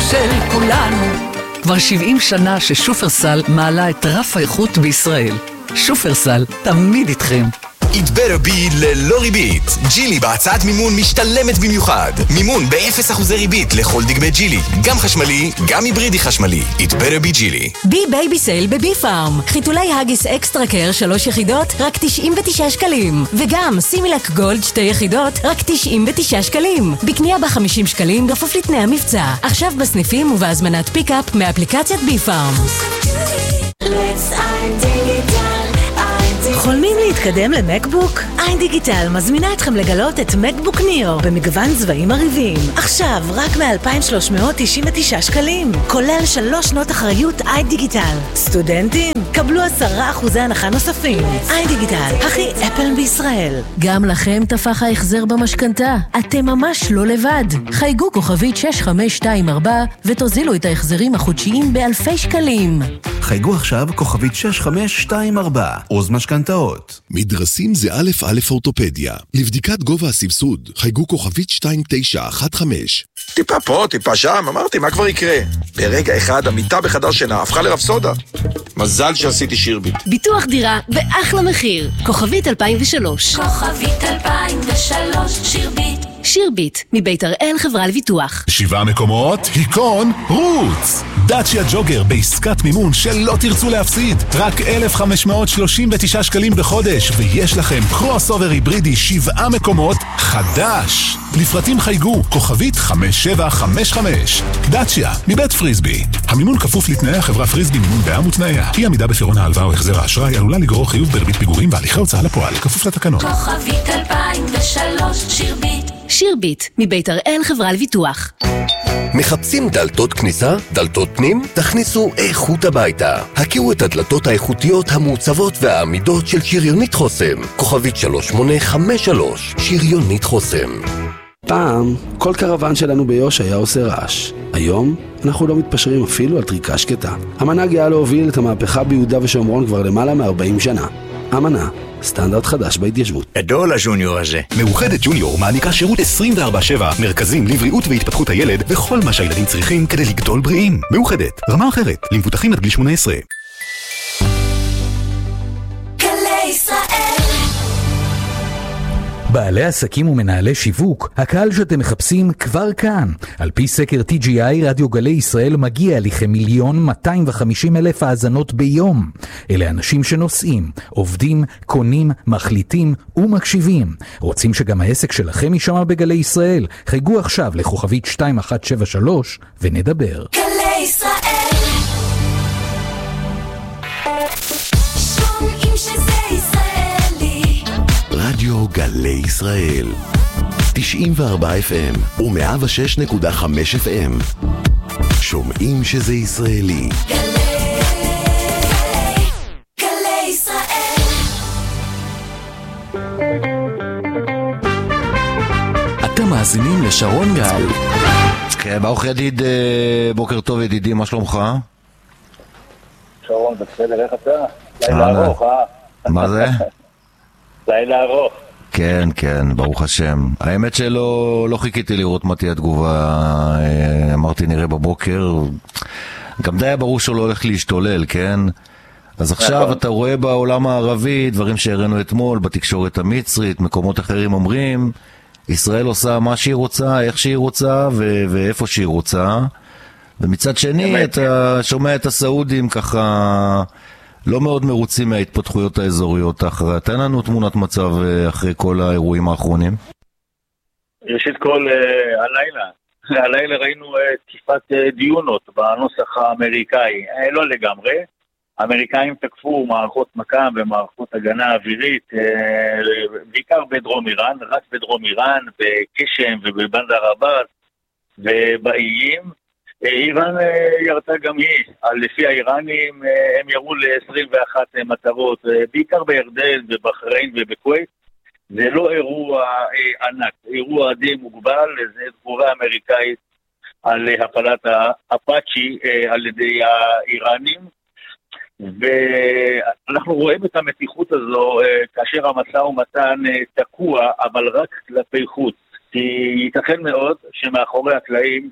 של כולנו. כבר 70 שנה ששופרסל מעלה את רף האיכות בישראל. שופרסל, תמיד איתכם. It better be ללא ריבית. ג'ילי בהצעת מימון משתלמת במיוחד. מימון ב-0% ריבית לכל דגמי ג'ילי. גם חשמלי, גם היברידי חשמלי. It better be ג'ילי. בי בייבי סייל בבי פארם. חיתולי הגיס אקסטרה קר 3 יחידות, רק 99 שקלים. וגם סימילק גולד 2 יחידות, רק 99 שקלים. בקנייה ב-50 שקלים, בכפוף לתנאי המבצע. עכשיו בסניפים ובהזמנת פיקאפ מאפליקציית בי פארם. חולמים להתקדם למקבוק? איין דיגיטל מזמינה אתכם לגלות את מקבוק ניאו במגוון צבעים עריבים. עכשיו רק מ-2,399 שקלים, כולל 3 שנות אחריות איין דיגיטל. סטודנטים, קבלו 10% הנחה נוספים. איין דיגיטל, הכי אפל בישראל. גם לכם תפח ההחזר במשכנתה. אתם ממש לא לבד. חייגו כוכבית 6524 ותוזילו את ההחזרים החודשיים באלפי שקלים. חייגו עכשיו כוכבית 6524 עוז משכנתאות. מדרסים זה א' א' אורתופדיה. לבדיקת גובה הסבסוד חייגו כוכבית 2915. טיפה פה, טיפה שם, אמרתי, מה כבר יקרה? ברגע אחד המיטה בחדר שינה הפכה לרפסודה. מזל שעשיתי שירביט. ביטוח דירה באחלה מחיר. כוכבית 2003. כוכבית 2003, שירביט. שירביט, מבית הראל חברה לביטוח. 7 מקומות, היכון, רוץ. דאצ'יה ג'וגר בעסקת מימון שלא תרצו להפסיד. רק 1,539 שקלים בחודש, ויש לכם קרוס אובר היברידי 7 מקומות, חדש. לפרטים חייגו, כוכבית 5755. דאצ'יה, מבית פריסבי. המימון כפוף לתנאי החברה פריסבי מימון בע"מ ותנאיה. אי עמידה בפירעון ההלוואה או החזר האשראי עלולה לגרור חיוב בריבית פיגורים והליכי הוצאה לפועל, כפוף לתקנון. כוכבית 2003, שירביט. שירביט, מבית הראל חברה לביטוח. מחפשים דלתות כניסה? דלתות פנים? תכניסו איכות הביתה. הכירו את הדלתות האיכותיות המעוצבות והעמידות של שריונית חוסם. כוכבית 3853, שריונית חוסם. פעם, כל קרוון שלנו ביוש היה עושה רעש. היום, אנחנו לא מתפשרים אפילו על טריקה שקטה. המנה גאה להוביל את המהפכה ביהודה ושומרון כבר למעלה מ-40 שנה. המנה, סטנדרט חדש בהתיישבות. גדול הג'וניור הזה. מאוחדת ג'וניור מעניקה שירות 24/7, מרכזים לבריאות והתפתחות הילד וכל מה שהילדים צריכים כדי לגדול בריאים. מאוחדת, רמה אחרת, למבוטחים עד גיל 18. בעלי עסקים ומנהלי שיווק, הקהל שאתם מחפשים כבר כאן. על פי סקר TGI, רדיו גלי ישראל מגיע לכ1,250,000 האזנות ביום. אלה אנשים שנוסעים, עובדים, קונים, מחליטים ומקשיבים. רוצים שגם העסק שלכם יישמע בגלי ישראל? חייגו עכשיו לכוכבית 2173 ונדבר. גלי ישראל, שומעים שזה ישראלי. רדיו גלי ישראל 94 FM ו106.5 FM. שומעים שזה ישראלי. גלי ישראל. אתם מאזינים לשרון גל. כן, ברוך ידיד, בוקר טוב ידידי, מה שלומך? שרון, בסדר, איך אתה? לילה ארוך, מה זה? לילה ארוך. כן, כן, ברוך השם. האמת שלא חיכיתי לראות מה תהיה התגובה, אמרתי נראה בבוקר, גם די היה ברור שהוא לא הולך להשתולל, כן? אז עכשיו אתה רואה בעולם הערבי דברים שהראינו אתמול, בתקשורת המצרית, מקומות אחרים אומרים, ישראל עושה מה שהיא רוצה, איך שהיא רוצה ואיפה שהיא רוצה, ומצד שני אתה שומע את הסעודים ככה לא מאוד מרוצים מההתפתחויות האזוריות אחרי. תן לנו תמונת מצב אחרי כל האירועים האחרונים. ראשית כל, הלילה ראינו תקיפת דיונות בנוסח האמריקאי, לא לגמרי. האמריקאים תקפו מערכות מקם ומערכות הגנה אווירית, בעיקר בדרום איראן, רק בדרום איראן, בקשם ובבנדר עבאס ובאיים. איראן ירתה גם היא, לפי האיראנים הם ירו ל-21 מטרות, בעיקר בירדן, בבחריין ובכווית. זה לא אירוע ענק, אירוע די מוגבל, זה תגובה אמריקאית על הפלת האפאצ'י על ידי האיראנים. ואנחנו רואים את המתיחות הזו כאשר המשא ומתן תקוע, אבל רק כלפי חוץ. כי ייתכן מאוד שמאחורי הקלעים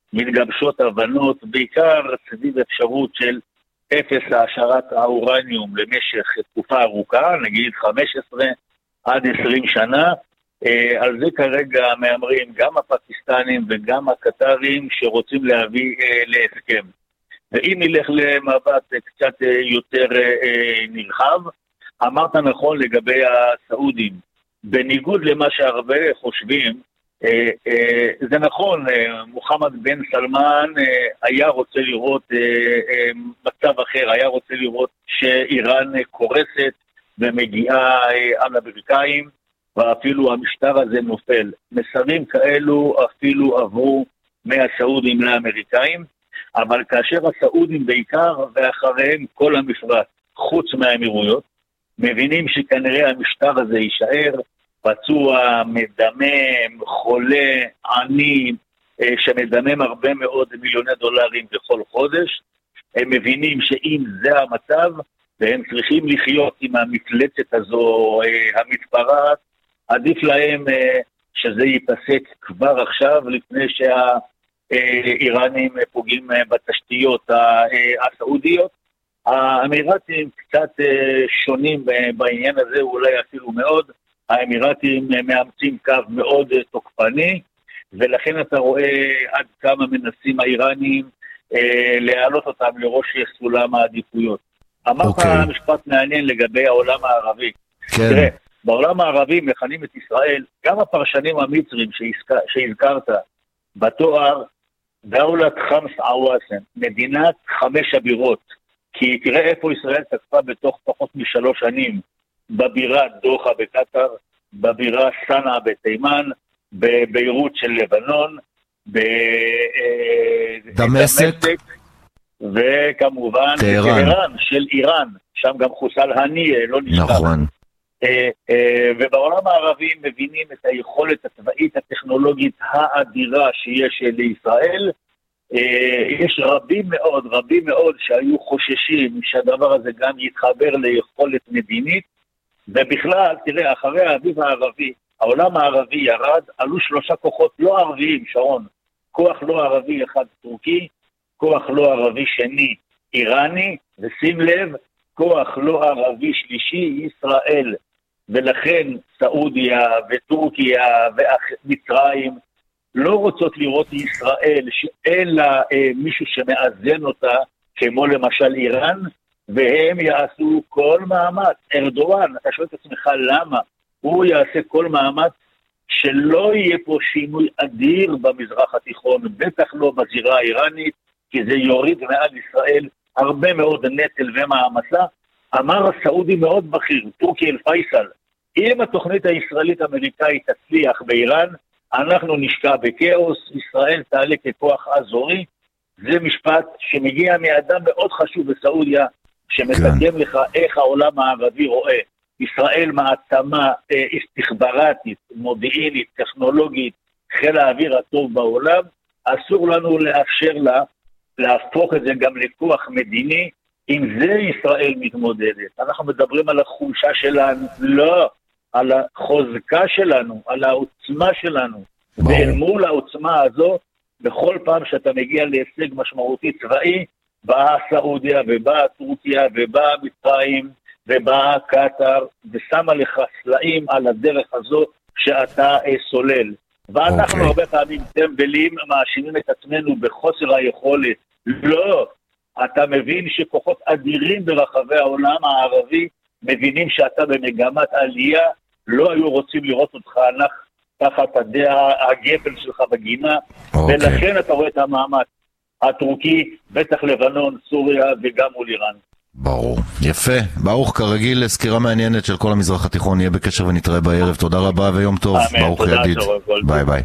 מתגבשות הבנות, בעיקר סביב אפשרות של אפס העשרת האורניום למשך תקופה ארוכה, נגיד 15 עד 20 שנה. על זה כרגע מאמרים גם הפקיסטנים וגם הקטרים שרוצים להביא להסכם. ואם נלך למבט קצת יותר נרחב, אמרת נכון לגבי הסעודים. בניגוד למה שהרבה חושבים, זה נכון, מוחמד בן סלמן היה רוצה לראות מצב אחר, היה רוצה לראות שאיראן קורסת ומגיעה על הברכיים, ואפילו המשטר הזה נופל. מסרים כאלו אפילו עברו מהסעודים לאמריקאים, אבל כאשר הסעודים בעיקר ואחריהם כל המפרץ, חוץ מהאמירויות, מבינים שכנראה המשטר הזה יישאר פצוע, מדמם, חולה, עני, שמדמם הרבה מאוד מיליוני דולרים בכל חודש. הם מבינים שאם זה המצב, והם צריכים לחיות עם המפלצת הזו המתפרעת, עדיף להם שזה ייפסק כבר עכשיו, לפני שהאיראנים פוגעים בתשתיות הסעודיות. האמירתים קצת שונים בעניין הזה, אולי אפילו מאוד. האמירתים מאמצים קו מאוד תוקפני, ולכן אתה רואה עד כמה מנסים האיראנים להעלות אותם לראש סולם העדיפויות. אמרת משפט מעניין לגבי העולם הערבי. כן. תראה, בעולם הערבי מכנים את ישראל, גם הפרשנים המצרים שהזכרת, בתואר דאולת חמס עוואסם, מדינת 5 הבירות, כי תראה איפה ישראל תקפה בתוך פחות מ3 שנים, בבירה דוחה בקטר, בבירה סנעה בתימן, בביירות של לבנון, דמשק, וכמובן טהרן של איראן, שם גם חוסל הנייה, לא נשכח. נכון. ובעולם הערבי מבינים את היכולת הצבאית הטכנולוגית האדירה שיש לישראל. יש רבים מאוד שהיו חוששים שהדבר הזה גם יתחבר ליכולת מדינית, ובכלל, תראה, אחרי האביב הערבי, העולם הערבי ירד, עלו 3 כוחות לא ערביים, שרון, כוח לא ערבי אחד טורקי, כוח לא ערבי שני איראני, ושים לב, כוח לא ערבי שלישי ישראל, ולכן סעודיה וטורקיה ומצרים לא רוצות לראות ישראל שאין לה מישהו שמאזן אותה, כמו למשל איראן, והם יעשו כל מאמץ. ארדואן, אתה שואל את עצמך למה? הוא יעשה כל מאמץ שלא יהיה פה שינוי אדיר במזרח התיכון, בטח לא בזירה האיראנית, כי זה יוריד מעל ישראל הרבה מאוד נטל ומאמצה. אמר הסעודי מאוד בכיר, טורקי אל פייסל, אם התוכנית הישראלית-אמריקאית תצליח באיראן, אנחנו נשקע בכאוס, ישראל תעלה ככוח אזורי. זה משפט שמגיע מאדם מאוד חשוב בסעודיה, שמתרגם לך איך העולם הערבי רואה. ישראל מעצמה הסתחברתית, מודיעינית, טכנולוגית, חיל האוויר הטוב בעולם, אסור לנו לאפשר לה להפוך את זה גם לכוח מדיני. עם זה ישראל מתמודדת. אנחנו מדברים על החולשה שלנו, לא, על החוזקה שלנו, על העוצמה שלנו. ואל מול העוצמה הזו, בכל פעם שאתה מגיע להישג משמעותי צבאי, באה סעודיה ובאה טורקיה ובאה מצרים ובאה קטר, ושמה לך סלעים על הדרך הזו שאתה סולל. ואנחנו הרבה פעמים טמבלים, מאשימים את עצמנו בחוסר היכולת. לא, אתה מבין שכוחות אדירים ברחבי העולם הערבי מבינים שאתה במגמת עלייה, לא היו רוצים לראות אותך תחת הגפל שלך בגינה, ולכן אתה רואה את המאמץ הטורקי, בטח לבנון, סוריה וגם מול איראן. ברור, יפה. ברוך, כרגיל, סקירה מעניינת של כל המזרח התיכון, נהיה בקשר ונתראה בערב. תודה רבה ויום טוב. ברוך ידיד. ביי ביי.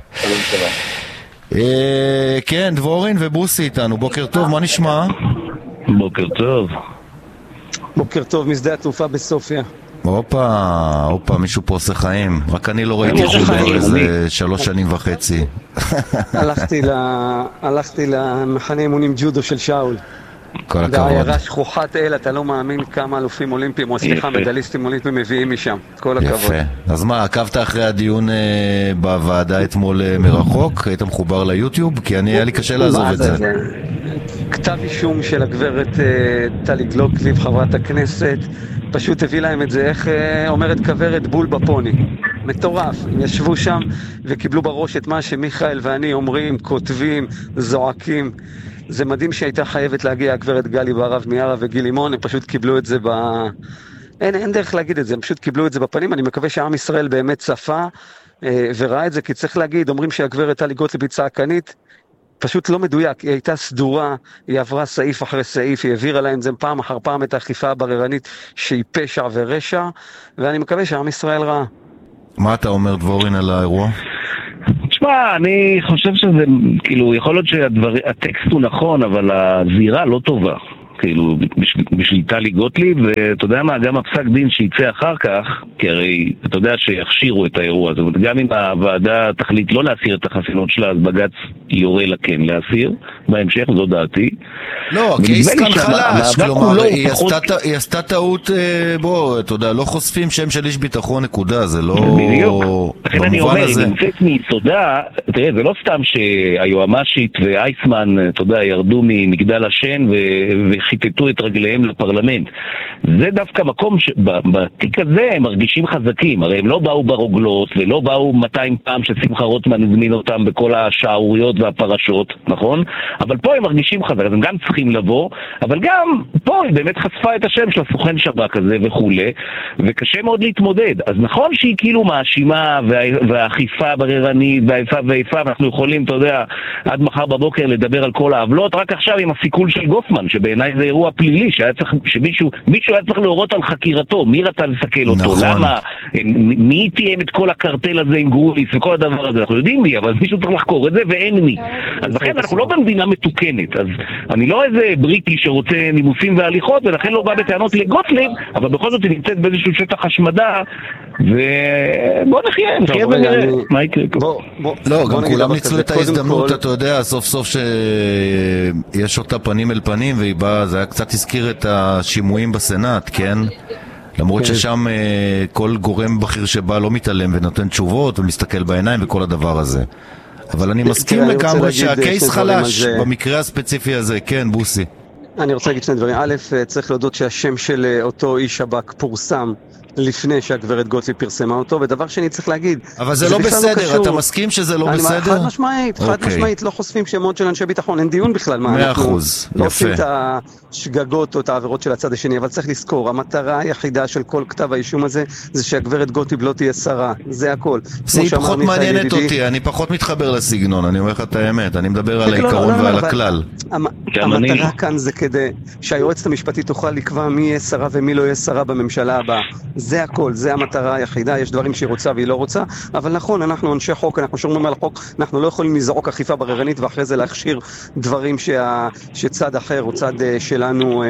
כן, דבורין ובוסי איתנו, בוקר טוב, מה נשמע? בוקר טוב. בוקר טוב משדה התעופה בסופיה. הופה, מישהו פה עושה חיים. רק אני לא ראיתי חובר איזה 3.5 שנים. הלכתי למחנה אימונים ג'ודו של שאול. כל הכבוד. בעיירה שכוחת אל, אתה לא מאמין כמה אלופים אולימפיים, או סליחה, מדליסטים אולימפיים מביאים משם. כל הכבוד. יפה. אז מה, עקבת אחרי הדיון בוועדה אתמול מרחוק? היית מחובר ליוטיוב? כי היה לי קשה לעזוב את זה. כתב אישום של הגברת טלי גוטליב, חברת הכנסת, פשוט הביא להם את זה, איך אומרת כברת, בול בפוני. מטורף. הם ישבו שם וקיבלו בראש את מה שמיכאל ואני אומרים, כותבים, זועקים. זה מדהים שהייתה חייבת להגיע הגברת גלי בהרב מיארה וגיל לימון, הם פשוט קיבלו את זה אין דרך להגיד את זה, הם פשוט קיבלו את זה בפנים. אני מקווה שעם ישראל באמת צפה וראה את זה, כי צריך להגיד, אומרים שהגברת טלי גוטליב היא צעקנית, פשוט לא מדויק, היא הייתה סדורה, היא עברה סעיף אחרי סעיף, היא העבירה להם זה פעם אחר פעם את האכיפה הבררנית שהיא פשע ורשע, ואני מקווה שעם ישראל ראה. מה אתה אומר דבורין על האירוע? תשמע, אני חושב שזה, כאילו, יכול להיות שהטקסט הוא נכון, אבל הזירה לא טובה. כאילו, בשביל טלי גוטליב, ואתה יודע מה, גם הפסק דין שיצא אחר כך, כי הרי, אתה יודע שיכשירו את האירוע הזה, גם אם הוועדה תחליט לא להסיר את החסינות שלה, אז בג"ץ יורה לה כן להסיר, בהמשך, זו דעתי. לא, קייס כאן חלש, כלומר, היא עשתה טעות, בוא, אתה יודע, לא חושפים שם של איש ביטחון, נקודה, זה לא... בדיוק, לכן אני אומר, היא נמצאת מיסודה, תראה, זה לא סתם שהיועמ"שית ואייסמן, אתה יודע, ירדו ממגדל השן חיטטו את רגליהם לפרלמנט. זה דווקא מקום שבתיק הזה הם מרגישים חזקים, הרי הם לא באו ברוגלות ולא באו 200 פעם ששמחה רוטמן הזמין אותם בכל השערוריות והפרשות, נכון? אבל פה הם מרגישים חזק, אז הם גם צריכים לבוא, אבל גם פה היא באמת חשפה את השם של הסוכן שב"כ הזה וכולי, וקשה מאוד להתמודד. אז נכון שהיא כאילו מאשימה והאכיפה בררנית והאיפה ואיפה, ואנחנו יכולים, אתה יודע, עד מחר בבוקר לדבר על כל העוולות, רק עכשיו עם הסיכול של גופמן, שבעיניי זה אירוע פלילי, שמישהו היה צריך להורות על חקירתו, מי רצה לסכל אותו, נכון. למה, מי תיאם את כל הקרטל הזה עם גרוליס וכל הדבר הזה, אנחנו יודעים מי, אבל מישהו צריך לחקור את זה ואין מי. אז לכן אנחנו לא במדינה מתוקנת, אז אני לא איזה בריטי שרוצה נימוסים והליכות, ולכן לא בא בטענות לגוטליב, אבל בכל זאת היא נמצאת באיזשהו שטח השמדה, ובוא נחיה ונראה מה יקרה. לא, גם כולם ניצלו את ההזדמנות, אתה יודע, סוף סוף שיש אותה פנים אל פנים, והיא באה, זה היה קצת הזכיר את השימועים בסנאט, כן? למרות ששם כל גורם בכיר שבא לא מתעלם ונותן תשובות ומסתכל בעיניים וכל הדבר הזה. אבל אני מסכים לגמרי שהקייס חלש במקרה הספציפי הזה. כן, בוסי. אני רוצה להגיד שני דברים. א', צריך להודות שהשם של אותו איש שב"כ פורסם לפני שהגברת גוטליב פרסמה אותו, ודבר שני צריך להגיד, אבל זה לא בסדר, אתה מסכים שזה לא בסדר? חד משמעית, לא חושפים שמות של אנשי ביטחון, אין דיון בכלל, מה 100%, אנחנו לא עושים את השגגות או את העבירות של הצד השני, אבל צריך לזכור, המטרה היחידה של כל כתב האישום הזה, זה שהגברת גוטליב לא תהיה שרה, זה הכל. זה פחות מעניינת אותי, אני פחות מתחבר לסגנון, אני אומר לך את האמת, אני מדבר על העיקרון ועל הכלל. המטרה כאן זה כדי שהיועצת המשפטית תוכל לקבוע מי יהיה שרה ומי לא יהיה שרה בממשלה הבאה. זה הכל, זה המטרה היחידה, יש דברים שהיא רוצה והיא לא רוצה, אבל נכון, אנחנו אנשי חוק, אנחנו שומרים על החוק, אנחנו לא יכולים לזרוק אכיפה בררנית ואחרי זה להכשיר דברים שצד אחר או צד שלנו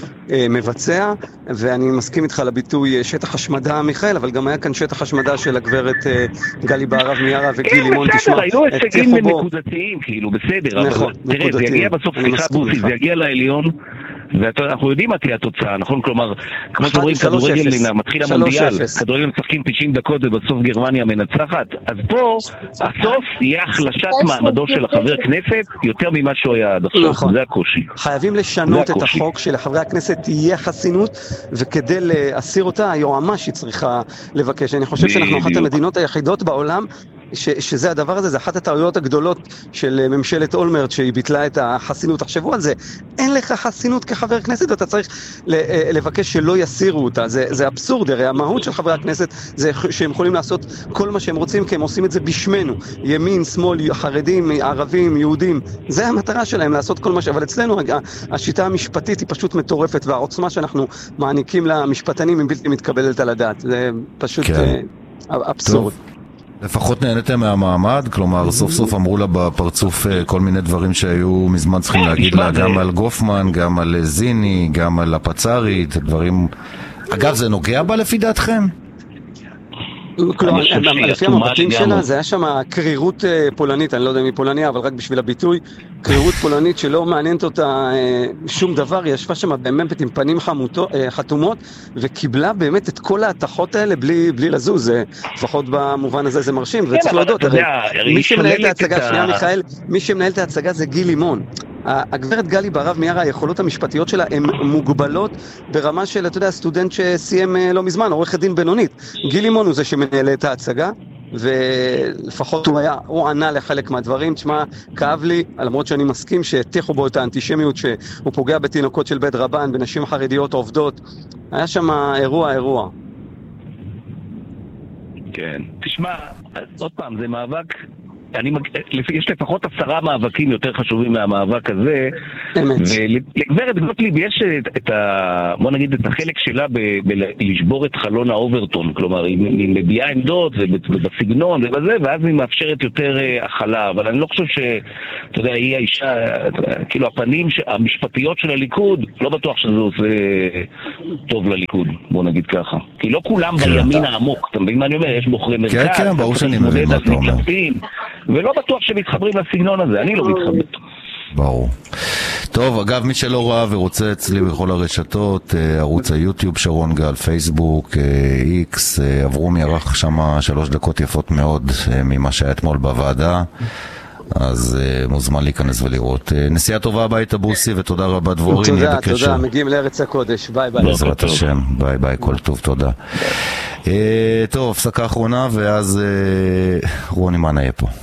מבצע, ואני מסכים איתך לביטוי שטח השמדה מיכאל, אבל גם היה כאן שטח השמדה של הגברת גלי בהרב מיארה וגיל לימון, תשמע, היו הישגים נקודתיים, כאילו, בסדר, אבל תראה, זה יגיע בסוף, סליחה בוסי, זה יגיע לעליון, ואנחנו יודעים מה תהיה התוצאה, נכון? כלומר, כמו שאומרים, כדורגל מתחיל המונדיאל, כדורגל משחקים 90 דקות ובסוף גרמניה מנצחת, אז פה, הסוף יהיה החלשת מעמדו של החבר כנסת יותר ממה שהוא היה עד עכשיו, זה הקושי. חייבים לשנות את החוק שלחברי הכנסת תהיה חסינות, וכדי להסיר אותה, היועמ"שית צריכה לבקש. אני חושב שאנחנו אחת המדינות היחידות בעולם שזה הדבר הזה, זה אחת הטעויות הגדולות של ממשלת אולמרט שהיא ביטלה את החסינות. תחשבו על זה, אין לך חסינות כחבר כנסת, אתה צריך לבקש שלא יסירו אותה, זה אבסורד. הרי המהות של חברי הכנסת זה שהם יכולים לעשות כל מה שהם רוצים, כי הם עושים את זה בשמנו, ימין, שמאל, חרדים, ערבים, יהודים, זה המטרה שלהם, לעשות כל מה אבל אצלנו השיטה המשפטית היא פשוט מטורפת, והעוצמה שאנחנו מעניקים למשפטנים היא בלתי מתקבלת על הדעת, זה פשוט אבסורד. לפחות נהנתם מהמעמד, כלומר סוף סוף אמרו לה בפרצוף כל מיני דברים שהיו מזמן צריכים להגיד לה, גם על גופמן, גם על זיני, גם על הפצרית, דברים. אגב, זה נוגע בה לפי דעתכם? לפי המבטים שלה, זה היה שם קרירות פולנית, אני לא יודע אם היא פולניה, אבל רק בשביל הביטוי, קרירות פולנית שלא מעניינת אותה שום דבר, היא ישבה שם באמת עם פנים חתומות, וקיבלה באמת את כל ההתחות האלה בלי לזוז, לפחות במובן הזה זה מרשים, וצריך להודות, מי שמנהל את ההצגה, שנייה מיכאל, מי שמנהל את ההצגה זה גיל לימון. הגברת גלי ברב מיארה, היכולות המשפטיות שלה הן מוגבלות ברמה של, אתה יודע, סטודנט שסיים לא מזמן, עורך הדין בינונית. גיל לימון הוא זה שמנהל את ההצגה, ולפחות הוא ענה לחלק מהדברים. תשמע, כאב לי, למרות שאני מסכים שהטיחו בו את האנטישמיות, שהוא פוגע בתינוקות של בית רבן, בנשים חרדיות עובדות. היה שם אירוע. כן, תשמע, עוד פעם, זה מאבק, יש לפחות 10 מאבקים יותר חשובים מהמאבק הזה, ולגברת גוטליב יש בוא נגיד את החלק שלה בלשבור את חלון האוברטון, כלומר היא מביעה עמדות ובסגנון ובזה, ואז היא מאפשרת יותר הכלה, אבל אני לא חושב אתה יודע, היא האישה, כאילו הפנים המשפטיות של הליכוד, לא בטוח שזה עושה טוב לליכוד, בוא נגיד ככה, כי לא כולם בימין העמוק, אתה מבין מה אני אומר? יש בוחרי מרכז, כן, ברור שאני מבין מה אתה אומר. ולא בטוח שמתחברים לסגנון הזה, אני לא מתחבר. ברור. טוב, אגב, מי שלא ראה ורוצה אצלי בכל הרשתות, ערוץ היוטיוב שרון גל, פייסבוק, איקס, אברומי ערך שם 3 דקות יפות מאוד ממה שהיה אתמול בוועדה, אז מוזמן להיכנס ולראות. נסיעה טובה הביתה בוסי, ותודה רבה דבורי. תודה, מגיעים לארץ הקודש, ביי ביי. בעזרת השם, ביי ביי, כל טוב, תודה. טוב, הפסקה אחרונה, ואז רוני מה נהיה פה.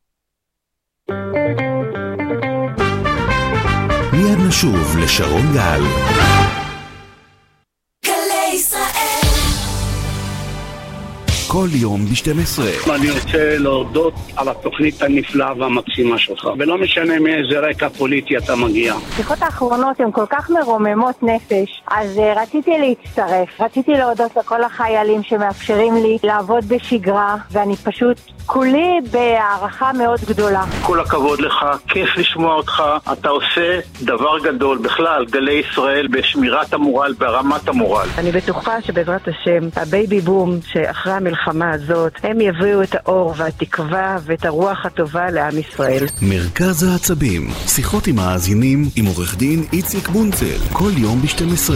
מיד נשוב לשרון גל. גלי ישראל. כל יום ב-12. אני רוצה להודות על התוכנית הנפלאה והמקסימה שלך, ולא משנה מאיזה רקע פוליטי אתה מגיע. השיחות האחרונות הן כל כך מרוממות נפש, אז רציתי להצטרף, רציתי להודות לכל החיילים שמאפשרים לי לעבוד בשגרה, ואני פשוט כולי בהערכה מאוד גדולה. כל הכבוד לך, כיף לשמוע אותך, אתה עושה דבר גדול בכלל, גלי ישראל בשמירת המורל, ברמת המורל. אני בטוחה שבעזרת השם, הבייבי בום שאחרי המלחמה הזאת, הם יביאו את האור והתקווה ואת הרוח הטובה לעם ישראל. מרכז העצבים, שיחות עם האזינים, עם עורך דין איציק בונצל, כל יום ב-12.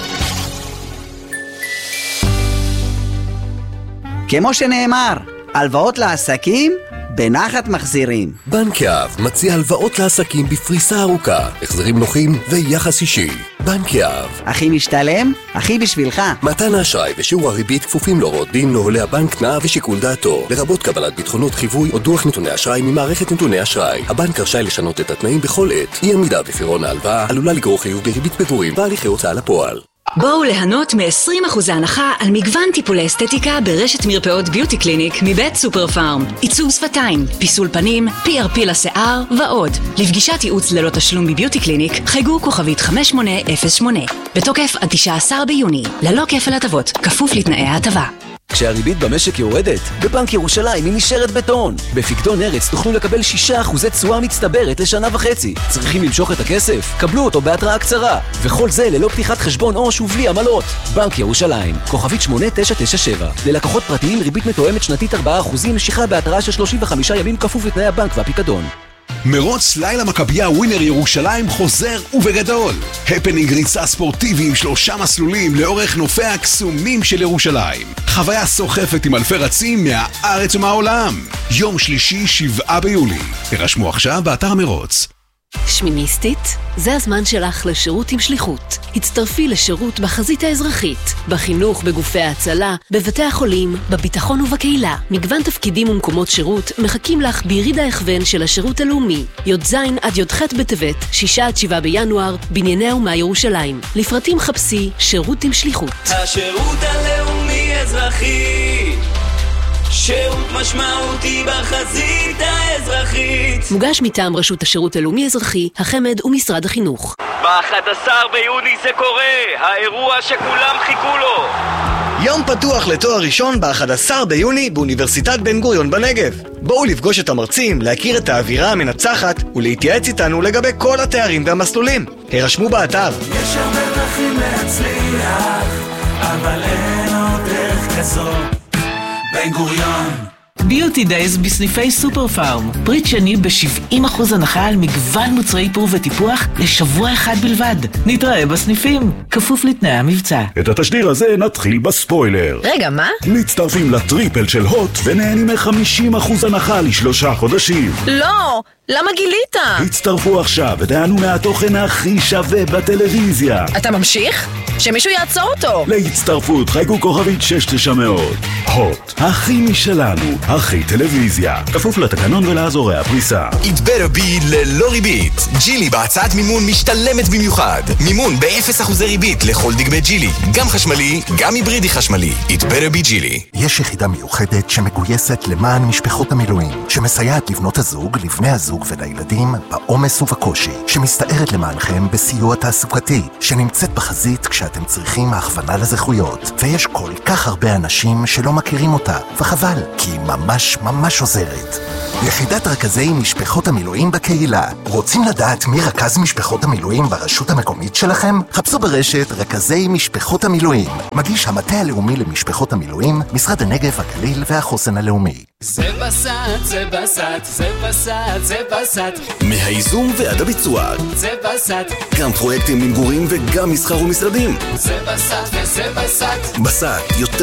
כמו שנאמר, הלוואות לעסקים בנחת מחזירים. בנק יהב מציע הלוואות לעסקים בפריסה ארוכה, החזרים נוחים ויחס אישי. בנק יהב. הכי משתלם, הכי בשבילך. מתן האשראי ושיעור הריבית כפופים להוראות דין להולי הבנק, תנאיו ושיקול דעתו, לרבות קבלת ביטחונות חיווי או דוח נתוני אשראי ממערכת נתוני אשראי. הבנק רשאי לשנות את התנאים בכל עת. אי עמידה בפירעון ההלוואה עלולה לגרור חיוב בריבית פיגורים והליכי הוצאה לפועל. בואו ליהנות מ-20% הנחה על מגוון טיפולי אסתטיקה ברשת מרפאות ביוטי קליניק מבית סופר פארם. עיצוב שפתיים, פיסול פנים, PRP לשיער ועוד. לפגישת ייעוץ ללא תשלום בביוטי קליניק, חייגו כוכבית 5808. בתוקף עד 19 ביוני, ללא כפל הטבות, כפוף לתנאי ההטבה. כשהריבית במשק יורדת, בבנק ירושלים היא נשארת בטון. בפיקדון ארץ תוכלו לקבל 6% תשואה מצטברת לשנה וחצי. צריכים למשוך את הכסף? קבלו אותו בהתראה קצרה. וכל זה ללא פתיחת חשבון עו"ש ובלי עמלות. בנק ירושלים, כוכבית 8997. ללקוחות פרטיים ריבית מתואמת שנתית 4%, משיכה בהתראה של 35 ימים כפוף לתנאי הבנק והפיקדון. מרוץ לילה מכבייה ווינר ירושלים חוזר ובגדול. הפנינג ריצה ספורטיבי עם 3 מסלולים לאורך נופיה הקסומים של ירושלים. חוויה סוחפת עם אלפי רצים מהארץ ומהעולם. יום שלישי 7 ביולי. תרשמו עכשיו באתר מרוץ. שמיניסטית, זה הזמן שלך לשירות עם שליחות. הצטרפי לשירות בחזית האזרחית, בחינוך, בגופי ההצלה, בבתי החולים, בביטחון ובקהילה. מגוון תפקידים ומקומות שירות מחכים לך ביריד ההכוון של השירות הלאומי. י"ז עד י"ח בטבת, 6 עד 7 בינואר, בנייני האומה ירושלים. לפרטים חפשי שירות עם שליחות. השירות הלאומי אזרחי, שירות משמעותי בחזית האזרחית. מוגש מטעם רשות השירות הלאומי אזרחי, החמד ומשרד החינוך. ב-11 ביוני זה קורה, האירוע שכולם חיכו לו. יום פתוח לתואר ראשון ב-11 ביוני באוניברסיטת בן גוריון בנגב. בואו לפגוש את המרצים, להכיר את האווירה המנצחת ולהתייעץ איתנו לגבי כל התארים והמסלולים. הרשמו באתר. יש הרבה דרכים להצליח, אבל אין עוד דרך כזו. בן גוריון. ביוטי דייז בסניפי סופר פארם. פריט שני ב-70% הנחה על מגוון מוצרי איפור וטיפוח לשבוע אחד בלבד. נתראה בסניפים, כפוף לתנאי המבצע. את התשדיר הזה נתחיל בספוילר. רגע, מה? מצטרפים לטריפל של הוט ונהנים מ-50% הנחה ל3 חודשים. לא! למה גילית? הצטרפו עכשיו ותענו מהתוכן הכי שווה בטלוויזיה. אתה ממשיך? שמישהו יעצור אותו. להצטרפות חייגו כוכבית 6900. הוט, הכי משלנו, הכי טלוויזיה. כפוף לתקנון ולאזורי הפריסה. It better be ללא ריבית. ג'ילי בהצעת מימון משתלמת במיוחד. מימון ב-0% ריבית לכל דגמי ג'ילי. גם חשמלי, גם היברידי חשמלי. It better be ג'ילי. יש יחידה מיוחדת שמגויסת למען משפחות המילואים, שמסייעת לבנות הזוג, לבני הזוג ולילדים בעומס ובקושי, שמסתערת למענכם בסיוע תעסוקתי, שנמצאת בחזית כשאתם צריכים הכוונה לזכויות. ויש כל כך הרבה אנשים שלא מכירים אותה, וחבל, כי היא ממש ממש עוזרת. יחידת רכזי משפחות המילואים בקהילה. רוצים לדעת מי רכז משפחות המילואים ברשות המקומית שלכם? חפשו ברשת רכזי משפחות המילואים. מגיש המטה הלאומי למשפחות המילואים, משרד הנגב, הגליל והחוסן הלאומי. זה בסט, זה בסט, זה בסט, זה בסט. מהייזום ועד הביצוע. זה בסט. גם פרויקטים למגורים וגם מסחר ומשרדים. זה בסט וזה בסט. בסט יותר